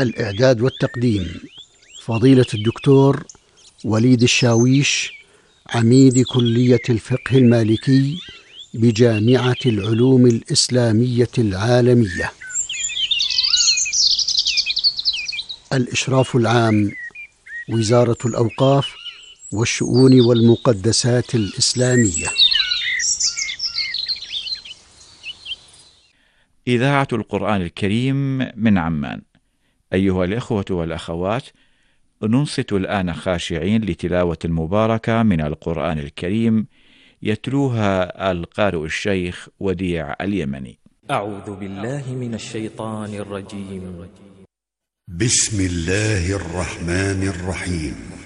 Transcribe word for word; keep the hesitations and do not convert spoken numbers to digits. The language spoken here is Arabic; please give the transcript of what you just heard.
الإعداد والتقديم فضيلة الدكتور وليد الشاويش، عميد كلية الفقه المالكي بجامعة العلوم الإسلامية العالمية. الإشراف العام وزارة الأوقاف والشؤون والمقدسات الإسلامية. إذاعة القرآن الكريم من عمان. أيها الإخوة والأخوات، ننصت الآن خاشعين لتلاوة المباركة من القرآن الكريم يتلوها القارئ الشيخ وديع اليمني. أعوذ بالله من الشيطان الرجيم. بسم الله الرحمن الرحيم.